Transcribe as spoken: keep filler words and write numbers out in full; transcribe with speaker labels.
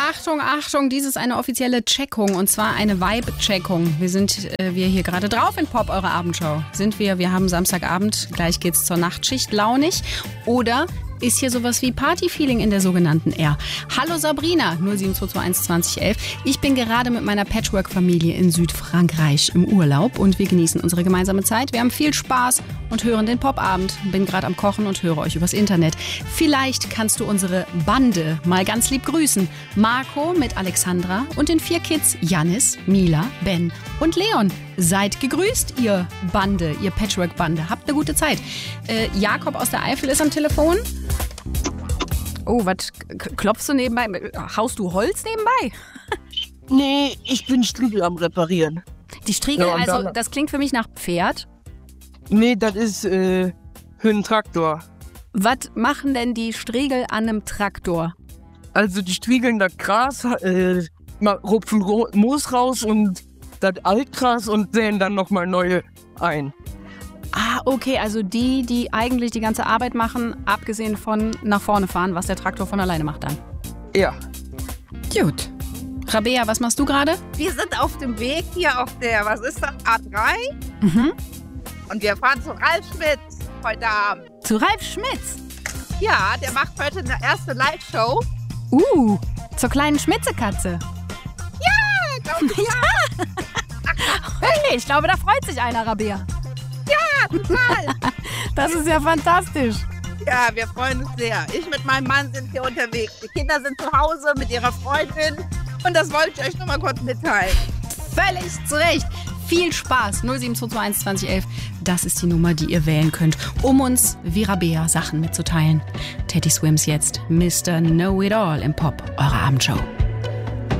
Speaker 1: Achtung, Achtung, dies ist eine offizielle Checkung und zwar eine Vibe-Checkung. Wir sind äh, wir hier gerade drauf in Pop, eure Abendschau. Sind wir, wir haben Samstagabend, gleich geht's zur Nachtschicht, launig oder ist hier sowas wie Party-Feeling in der sogenannten R. Hallo Sabrina, null sieben zwei zwei eins zwanzig elf. Ich bin gerade mit meiner Patchwork-Familie in Südfrankreich im Urlaub und wir genießen unsere gemeinsame Zeit. Wir haben viel Spaß und hören den Popabend. Bin gerade am Kochen und höre euch übers Internet. Vielleicht kannst du unsere Bande mal ganz lieb grüßen. Marco mit Alexandra und den vier Kids Jannis, Mila, Ben und Leon. Seid gegrüßt, ihr Bande, ihr Patchwork-Bande. Habt eine gute Zeit. Äh, Jakob aus der Eifel ist am Telefon. Oh, was klopfst du nebenbei? Haust du Holz nebenbei?
Speaker 2: Nee, ich bin Striegel am Reparieren.
Speaker 1: Die Striegel,
Speaker 2: Ja,
Speaker 1: also
Speaker 2: dann-
Speaker 1: das klingt für mich nach Pferd.
Speaker 2: Nee, das ist äh, für einen Traktor.
Speaker 1: Was machen denn die Striegel an einem Traktor?
Speaker 2: Also die striegeln das Gras, äh, mal rupfen Ro- Moos raus und das Altgras und säen dann nochmal neue ein.
Speaker 1: Ah, okay, also die, die eigentlich die ganze Arbeit machen, abgesehen von nach vorne fahren, was der Traktor von alleine macht dann.
Speaker 2: Ja.
Speaker 1: Gut. Rabea, was machst du gerade?
Speaker 3: Wir sind auf dem Weg hier auf der, was ist das, A drei?
Speaker 1: Mhm.
Speaker 3: Und wir fahren zu Ralf Schmitz heute Abend.
Speaker 1: Zu Ralf Schmitz.
Speaker 3: Ja, der macht heute eine erste Live-Show.
Speaker 1: Uh, zur kleinen Schmitzekatze.
Speaker 3: Ja, glaub ich.
Speaker 1: Ja. Hey, ich glaube, da freut sich einer, Rabea.
Speaker 3: Total.
Speaker 1: Das ist ja fantastisch.
Speaker 3: Ja, wir freuen uns sehr. Ich mit meinem Mann sind hier unterwegs. Die Kinder sind zu Hause mit ihrer Freundin. Und das wollte ich euch nur mal kurz mitteilen.
Speaker 1: Völlig zu Recht. Viel Spaß. null sieben zwei zwei eins zwanzig elf. Das ist die Nummer, die ihr wählen könnt, um uns wie Rabea Sachen mitzuteilen. Teddy Swims jetzt. Mister Know It All im Pop, eure Abendschau.